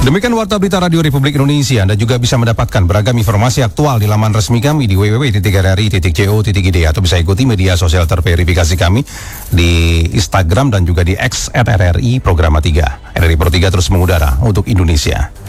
Demikian Warta Berita Radio Republik Indonesia. Anda juga bisa mendapatkan beragam informasi aktual di laman resmi kami di www.rri.co.id atau bisa ikuti media sosial terverifikasi kami di Instagram dan juga di X @RRI Programa 3. RRI Pro 3 terus mengudara untuk Indonesia.